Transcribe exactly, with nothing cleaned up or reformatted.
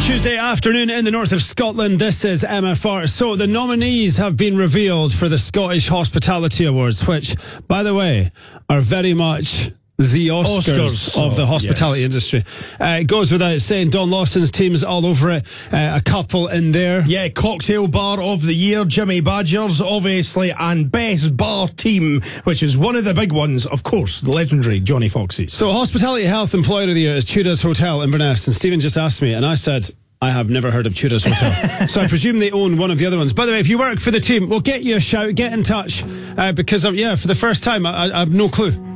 Tuesday afternoon in the north of Scotland. This is M F R. So the nominees have been revealed for the Scottish Hospitality Awards, which, by the way, are very much the Oscars, Oscars of the hospitality yes. industry. Uh, it goes without saying, Don Lawson's team's all over it. Uh, a couple in there. Yeah, Cocktail Bar of the Year, Jimmy Badgers, obviously, and Best Bar Team, which is one of the big ones, of course, the legendary Johnny Foxes. So Hospitality Health Employer of the Year is Tudor's Hotel in Inverness, and Stephen just asked me, and I said, I have never heard of Tudor's Hotel. So I presume they own one of the other ones. By the way, if you work for the team, we'll get you a shout, get in touch, uh, because, um, yeah, for the first time, I, I have no clue.